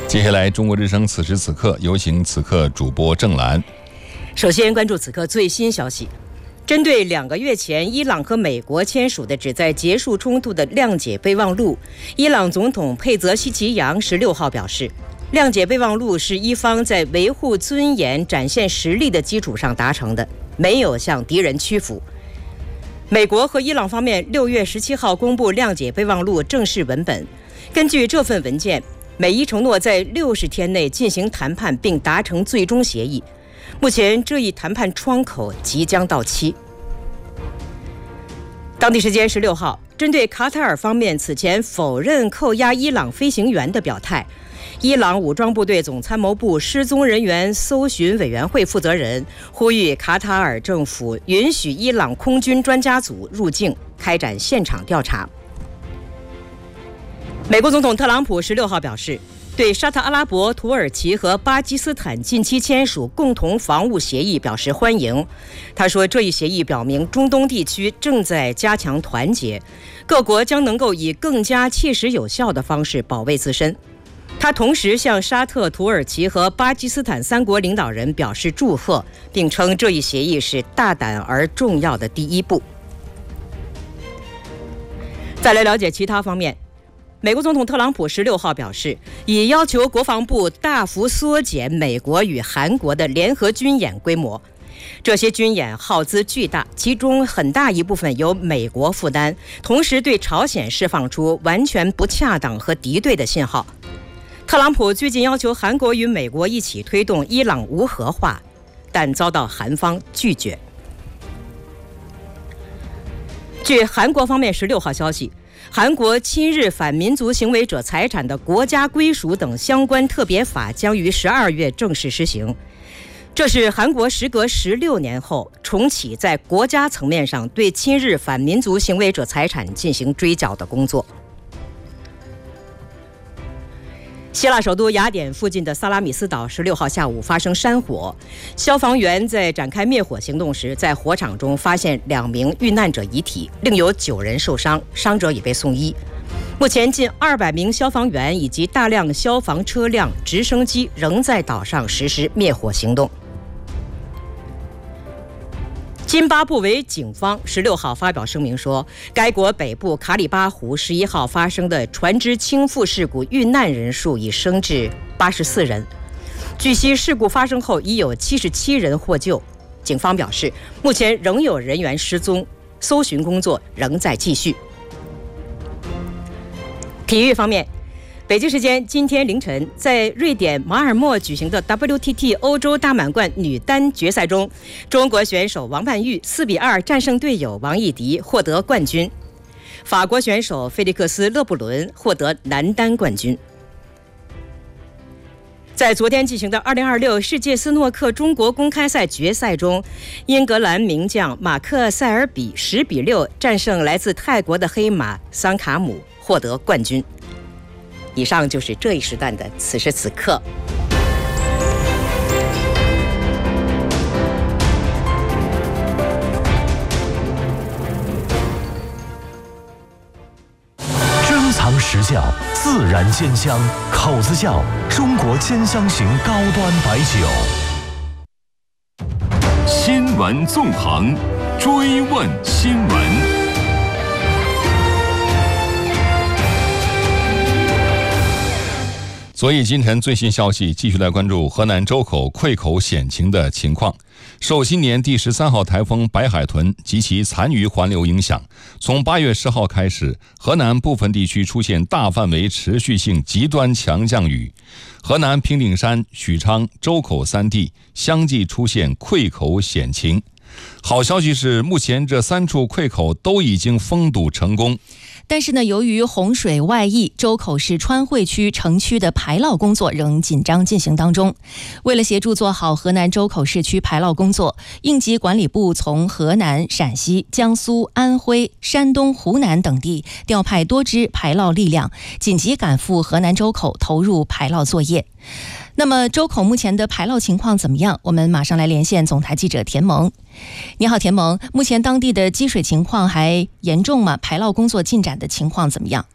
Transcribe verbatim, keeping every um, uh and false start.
接下来，中国之声此时此刻有请此刻主播郑兰。 首先关注此刻最新消息。针对两个月前伊朗和美国签署的旨在结束冲突的谅解备忘录，伊朗总统佩泽希奇扬十六号表示，谅解备忘录是伊方在维护尊严、展现实力的基础上达成的，没有向敌人屈服。美国和伊朗方面六月十七号公布谅解备忘录正式文本，根据这份文件，美伊承诺在六十天内进行谈判并达成最终协议。目前这一谈判窗口即将到期。当地时间十六号，针对卡塔尔方面此前否认扣押伊朗飞行员的表态，伊朗武装部队总参谋部失踪人员搜寻委员会负责人呼吁卡塔尔政府允许伊朗空军专家组入境开展现场调查。美国总统特朗普十六号表示，对沙特阿拉伯、土耳其和巴基斯坦近期签署共同防务协议表示欢迎。他说，这一协议表明中东地区正在加强团结，各国将能够以更加切实有效的方式保卫自身。他同时向沙特、土耳其和巴基斯坦三国领导人表示祝贺，并称这一协议是大胆而重要的第一步。再来了解其他方面。美国总统特朗普十六号表示，已要求国防部大幅缩减美国与韩国的联合军演规模。这些军演耗资巨大，其中很大一部分由美国负担，同时对朝鲜释放出完全不恰当和敌对的信号。特朗普最近要求韩国与美国一起推动伊朗无核化，但遭到韩方拒绝。据韩国方面十六号消息，韩国侵日反民族行为者财产的国家归属等相关特别法将于十二月正式施行。这是韩国时隔十六年后重启在国家层面上对侵日反民族行为者财产进行追缴的工作。希腊首都雅典附近的萨拉米斯岛十六号下午发生山火，消防员在展开灭火行动时，在火场中发现两名遇难者遗体，另有九人受伤，伤者已被送医。目前近二百名消防员以及大量消防车辆、直升机仍在岛上实施灭火行动。津巴布韦警方十六号发表声明说，该国北部卡里巴湖十一号发生的船只倾覆事故遇难人数已升至八十四人。据悉，事故发生后已有七十七人获救。警方表示，目前仍有人员失踪，搜寻工作仍在继续。体育方面，北京时间今天凌晨，在瑞典马尔默举行的 W T T 欧洲大满贯女单决赛中，中国选手王曼玉四比二战胜队友王艺迪，获得冠军。法国选手菲利克斯·勒布伦获得男单冠军。在昨天进行的二零二六世界斯诺克中国公开赛决赛中，英格兰名将马克·塞尔比十比六战胜来自泰国的黑马桑卡姆，获得冠军。以上就是这一时段的此时此刻。 珍藏实窖，自然鲜香，口子窖，中国兼香型高端白酒。 新闻纵横，追问新闻。 昨夜今晨最新消息，继续来关注河南周口溃口险情的情况。受今年第十三号台风白海豚及其残余环流影响，从八月十号开始，河南部分地区出现大范围持续性极端强降雨，河南平顶山、许昌、周口三地相继出现溃口险情。好消息是，目前这三处溃口都已经封堵成功。 但是呢，由于洪水外溢，周口市川汇区城区的排涝工作仍紧张进行当中。为了协助做好河南周口市区排涝工作，应急管理部从河南、陕西、江苏、安徽、山东、湖南等地调派多支排涝力量，紧急赶赴河南周口投入排涝作业。那么周口目前的排涝情况怎么样？我们马上来连线总台记者田萌。你好，田萌，目前当地的积水情况还严重吗？排涝工作进展的情况怎么样？